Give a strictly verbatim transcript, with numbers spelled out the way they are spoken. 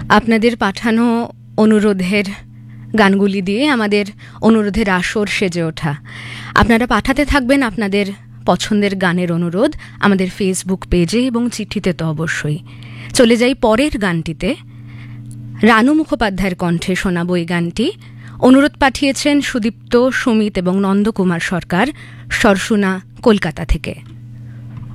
আপনাদের পাঠানো অনুরোধের গানগুলি দিয়ে আমাদের অনুরোধের আসর সেজে ওঠা। আপনারা পাঠাতে থাকবেন আপনাদের পছন্দের গানের অনুরোধ আমাদের ফেসবুক পেজে এবং চিঠিতে তো অবশ্যই। চলে যাই পরের গানটিতে। রানু মুখোপাধ্যায়ের কণ্ঠে শোনাবো এই গানটি। অনুরোধ পাঠিয়েছেন সুদীপ্ত, সুমিত এবং নন্দকুমার সরকার, সরসুনা, কলকাতা থেকে।